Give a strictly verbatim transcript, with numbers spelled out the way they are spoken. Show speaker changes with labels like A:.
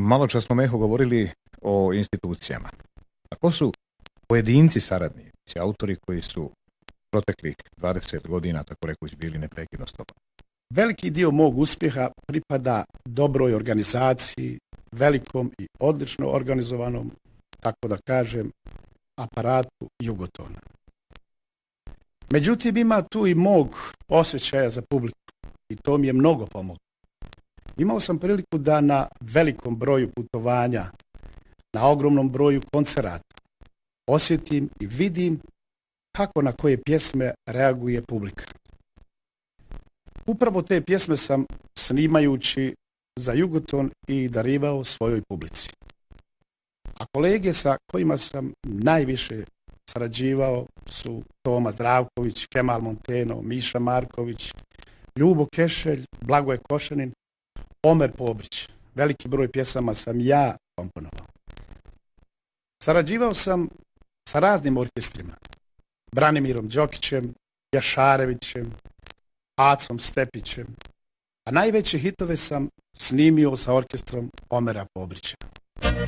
A: malo čas smo meho govorili o institucijama. A ko su pojedinci saradnici, autori koji su proteklih dvadeset godina, tako rekuć, bili neprekidno s tobom?
B: Veliki dio mog uspjeha pripada dobroj organizaciji, velikom i odlično organizovanom, tako da kažem, aparatu Jugotona. Međutim, ima tu i mog osjećaja za publiku i to mi je mnogo pomoglo. Imao sam priliku da na velikom broju putovanja, na ogromnom broju koncerata, osjetim i vidim kako na koje pjesme reaguje publika. Upravo te pjesme sam snimajući za Jugoton i darivao svojoj publici. A kolege sa kojima sam najviše sarađivao su Toma Zdravković, Kemal Monteno, Miša Marković, Ljubo Kešelj, Blagoje Košanin, Omer Pobrić. Veliki broj pjesama sam ja komponovao. Sarađivao sam sa raznim orkestrima. Branimirom Đokićem, Jašarevićem, Acom Stepićem, a najveće hitove sam snimio sa orkestrom Omera Pobrića.